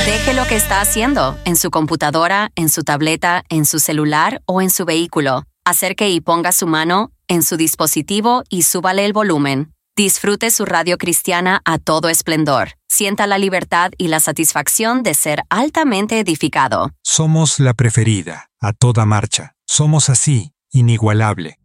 Deje lo que está haciendo en su computadora, en su tableta, en su celular o en su vehículo. Acerque y ponga su mano en su dispositivo y súbale el volumen. Disfrute su radio cristiana a todo esplendor. Sienta la libertad y la satisfacción de ser altamente edificado. Somos la preferida, a toda marcha. Somos así, inigualable.